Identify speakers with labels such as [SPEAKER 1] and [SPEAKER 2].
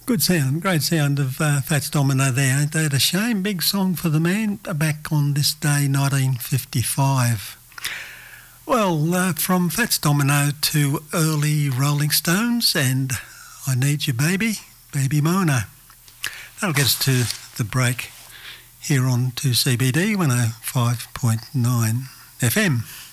[SPEAKER 1] Good sound, great sound of Fats Domino there. Ain't that a shame? Big song for the man back on this day, 1955. Well, from Fats Domino to early Rolling Stones and I Need You Baby, Baby Mona. That'll get us to the break here on 2CBD 105.9 FM.